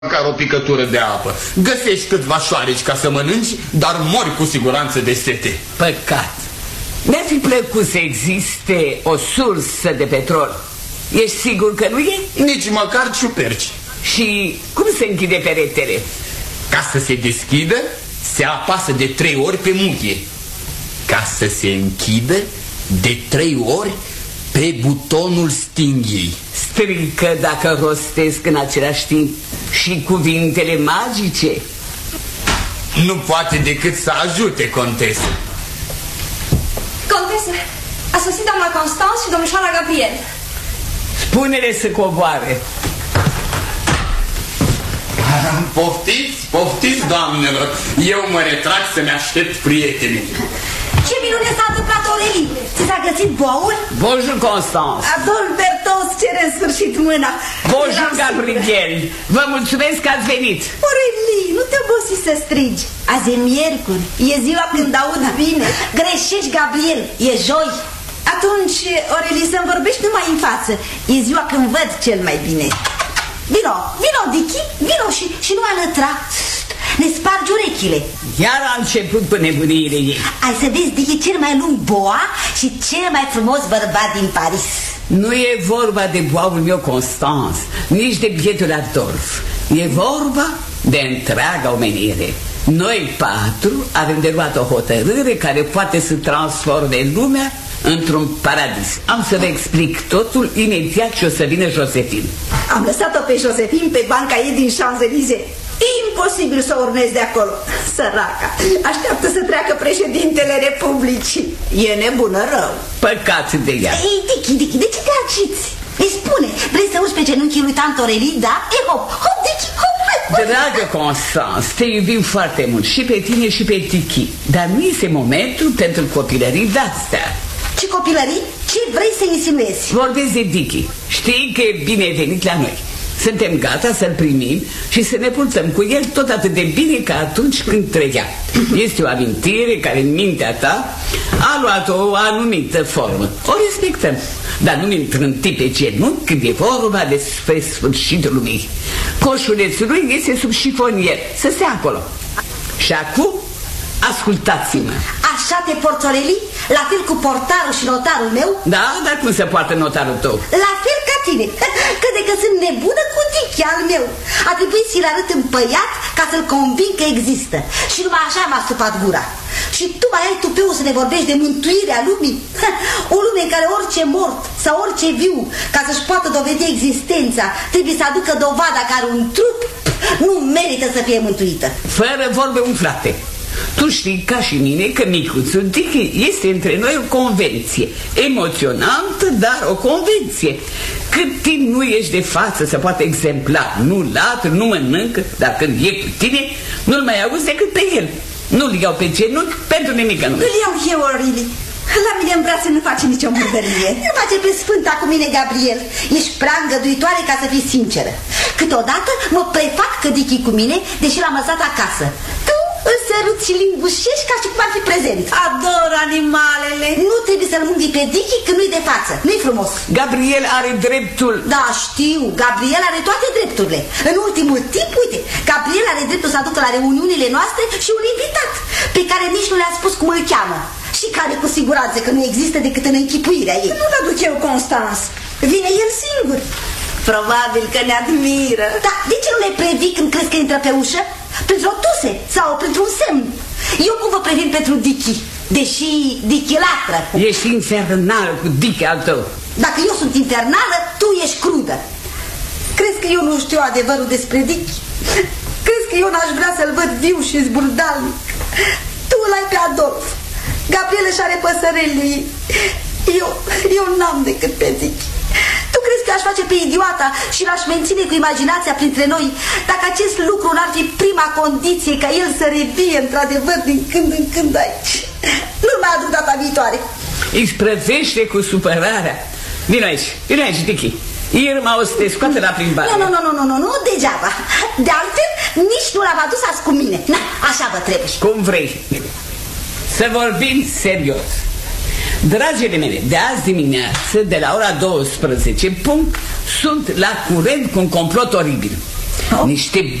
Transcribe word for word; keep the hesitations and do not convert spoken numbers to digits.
Măcar o picătură de apă. Găsești câțiva șoareci ca să mănânci, dar mori cu siguranță de sete. Păcat. Mi-ar fi plăcut să existe o sursă de petrol. Ești sigur că nu e? Nici măcar ciuperci. Și cum se închide peretele? Ca să se deschidă, se apasă de trei ori pe muchie. Ca să se închidă, de trei ori pe butonul stinghiei. Strică dacă rostesc în același timp și cuvintele magice. Nu poate decât să ajute, contesă. Contesă, a sosit doamna Constance și domnișoara Gabriel. Spune-le să coboare. Poftiți, poftiți, doamnelor. Eu mă retrag să-mi aștept prietenii. Ce minune s-a întâmplat, Aurelie? Ți s-a găsit boul? Bonjour, Constance. Adol Bertos cere în sfârșit mâna. Bonjour, Gabriel. Vă mulțumesc că ați venit. Aurelie, nu te obosi să strigi. Azi e miercuri, e ziua când aud bine. Greșești, Gabriel, e joi. Atunci, Aurelie, să-mi vorbești numai în față. E ziua când văd cel mai bine. Vino, vino, Dicky, vino și, și nu mai lătra. Ne spargi urechile. Iar a început cu nebuniile ei. Ai să vezi, Dicky, cel mai lung boa și cel mai frumos bărbat din Paris. Nu e vorba de boaul meu, Constance, nici de bietul Adolf. E vorba de întreaga omenire. Noi patru avem de luat o hotărâre care poate să transforme lumea într-un paradis. Am să vă explic totul imediat ce o să vină Josephine. Am lăsat-o pe Josephine pe banca ei din Champs-Élysées. Imposibil să o urnezi de acolo. Săraca, așteaptă să treacă președintele Republicii. E nebună rău. Păcat de ea. Ei, Dicky, Dicky, de ce te agiți? Îi spune, vrei să uși pe genunchii lui tante Aurelie, da? E hop, hop, Dicky, hop, hop. Dragă Constance, te iubim foarte mult, și pe tine și pe Dicky. Dar nu este momentul pentru copilării de-astea. Ce copilării? Ce vrei să insinuezi? Vorbesc de Dicky. Știi că e binevenit la noi. Suntem gata să-l primim și să ne purtăm cu el tot atât de bine ca atunci când trăia. Este o amintire care în mintea ta a luat o anumită formă. O respectăm, dar nu ne trânti pe genunchi când e vorba despre sfârșitul lumii. Coșulețul lui este sub șifonier, să stea acolo. Și acum, ascultați-mă. Așa te porți, Aurelie? La fel cu portarul și notarul meu? Da, dar cum se poartă notarul tău? La fel ca tine. Că de că sunt nebună cu Dicky al meu. A trebuit să-l arăt împăiat ca să-l conving că există. Și numai așa m-a stupat gura. Și tu mai ai tupeul să ne vorbești de mântuirea lumii? O lume în care orice mort sau orice viu, ca să-și poată dovedi existența, trebuie să aducă dovada că are un trup, nu merită să fie mântuită. Fără vorbe umflate. Tu știi ca și mine că micuțul Dicky este între noi o convenție. Emoționantă, dar o convenție. Cât timp nu ești de față să poate exemplar, nu latră, nu mănâncă, dar când e cu tine, nu-l mai auzi decât pe el. Nu-l iau pe genunchi pentru nimic anume. Îl iau eu, Aurelie. La mine în brațe nu face nicio murdărie. Nu face pe sfânta cu mine, Gabriel. Ești prea îngăduitoare ca să fii sinceră. Câteodată mă prefac că Dicky cu mine, deși l-am lăsat acasă. Tu îl săruți și lingușești ca și cum ar fi prezent. Ador animalele. Nu trebuie să-l mângâi pe Dicky când nu-i de față. Nu-i frumos. Gabriel are dreptul. Da, știu. Gabriel are toate drepturile. În ultimul timp, uite, Gabriel are dreptul să aducă la reuniunile noastre și un invitat pe care nici nu le-a spus cum îl cheamă. Și care cu siguranță că nu există decât în închipuirea ei. Nu-l aduc eu, Constance. Vine el singur. Probabil că ne admiră. Da, de ce nu le previi când crezi că intră pe ușă? Printr-o tuse sau printr-un semn. Eu cum vă previn pentru Dicky? Deși Dicky latră. Ești infernal cu Dicky al tău. Dacă eu sunt infernală, tu ești crudă. Crezi că eu nu știu adevărul despre Dicky? Crezi că eu n-aș vrea să-l văd viu și zburdalnic? Tu îl ai pe Adolf. Gabriel își are păsărelul ei. Eu, eu n-am decât pe Dicky. Tu crezi că aș face pe idiota și l-aș menține cu imaginația printre noi dacă acest lucru n-ar fi prima condiție ca el să revie într-adevăr din când în când aici? Nu-l mai aduc data viitoare. Îi sprăvește cu supărarea. Vino aici, vino aici, Dicky. Irma o să te scoate la plimbare. Nu, nu, nu, nu, nu, nu, nu, degeaba. De altfel, nici nu l-am adus azi cu mine. Na, așa vă trebuie. Cum vrei. Să vorbim serios. Dragile mele, de azi dimineață, de la ora douăsprezece, punct, sunt la curent cu un complot oribil. Niște